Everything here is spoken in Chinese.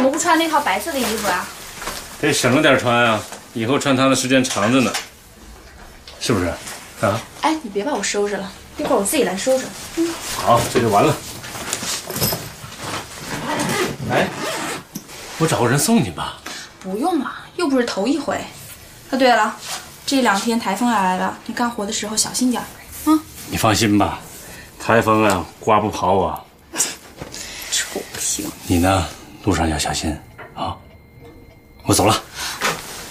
么不穿那套白色的衣服啊？ 得省着点穿啊，以后穿它的时间长着呢，是不是？啊？ 哎，你别把我收拾了，一会儿我自己来收拾。 好，这就完了。哎，我找个人送你吧。 不用了，又不是头一回。啊，对了，这2天台风来了，你干活的时候小心点啊。 你放心吧，台风啊，刮不跑我。 臭屁！ 你呢，路上要小心啊。我走了。